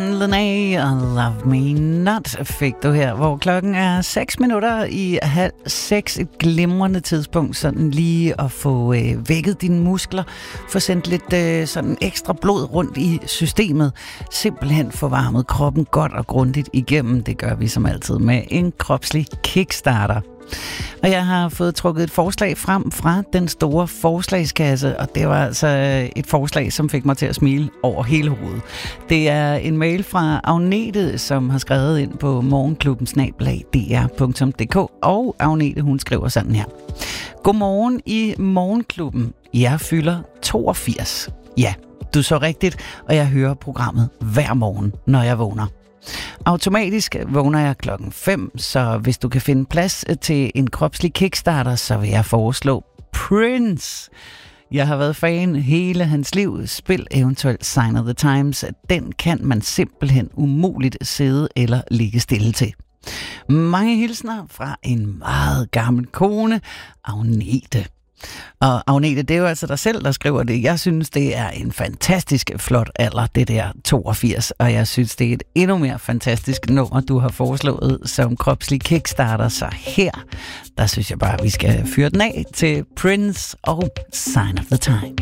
Lenay og Love Me Not fik du her, hvor klokken er 6:05. Et glimrende tidspunkt, sådan lige at få vækket dine muskler, få sendt lidt sådan ekstra blod rundt i systemet, simpelthen få varmet kroppen godt og grundigt igennem. Det gør vi som altid med en kropslig kickstarter. Og jeg har fået trukket et forslag frem fra den store forslagskasse, og det var altså et forslag, som fik mig til at smile over hele hovedet. Det er en mail fra Agnete, som har skrevet ind på morgenklubben@dr.dk, og Agnete, hun skriver sådan her. Godmorgen i Morgenklubben. Jeg fylder 82. Ja, du så rigtigt, og jeg hører programmet hver morgen, når jeg vågner. Automatisk vågner jeg 5:00, så hvis du kan finde plads til en kropslig kickstarter, så vil jeg foreslå Prince. Jeg har været fan hele hans liv. Spil eventuelt Sign of the Times. Den kan man simpelthen umuligt sidde eller ligge stille til. Mange hilsner fra en meget gammel kone, Agnete. Og Agnete, det er jo altså dig selv, der skriver det. Jeg synes, det er en fantastisk flot alder, det der 82. Og jeg synes, det er et endnu mere fantastisk nummer, du har foreslået som kropslig kickstarter. Så her, der synes jeg bare, vi skal fyre den af til Prince og Sign of the Times.